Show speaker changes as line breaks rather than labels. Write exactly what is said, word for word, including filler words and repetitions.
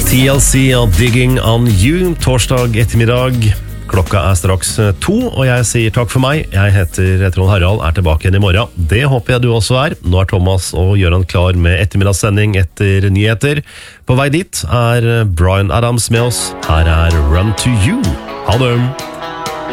T L C og Digging on You, torsdag ettermiddag. Klokka er straks to, og jeg sier takk for meg. Jeg heter Trond Harald, er tilbake igjen i morgen. Det håper jeg du også er. Nå er Thomas og Gøran klar med ettermiddagssending etter nyheter. På vei dit er Bryan Adams med oss. Her er Run to You. Ha det!